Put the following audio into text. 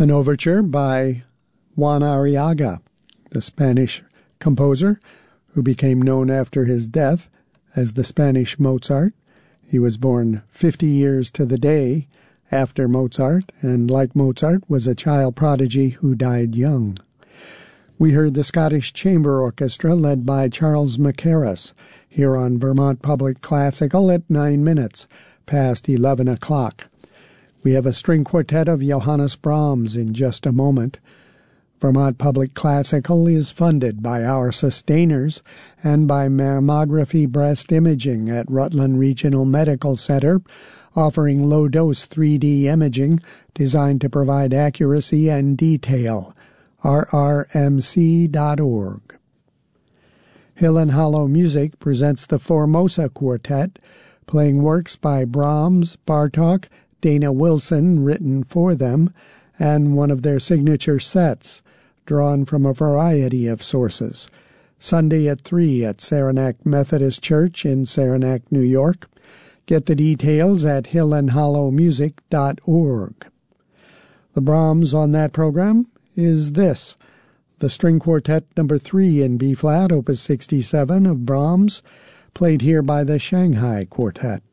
An overture by Juan Arriaga, the Spanish composer who became known after his death as the Spanish Mozart. He was born 50 years to the day after Mozart, and like Mozart, was a child prodigy who died young. We heard the Scottish Chamber Orchestra led by Charles Mackerras here on Vermont Public Classical at 9 minutes past 11 o'clock. We have a string quartet of Johannes Brahms in just a moment. Vermont Public Classical is funded by our sustainers and by Mammography Breast Imaging at Rutland Regional Medical Center, offering low-dose 3D imaging designed to provide accuracy and detail. rrmc.org. Hill and Hollow Music presents the Formosa Quartet, playing works by Brahms, Bartók, Dana Wilson, written for them, and one of their signature sets, drawn from a variety of sources. Sunday at 3 at Saranac Methodist Church in Saranac, New York. Get the details at hillandhollowmusic.org. The Brahms on that program is this: the String Quartet No. 3 in B-flat, Opus 67 of Brahms, played here by the Shanghai Quartet.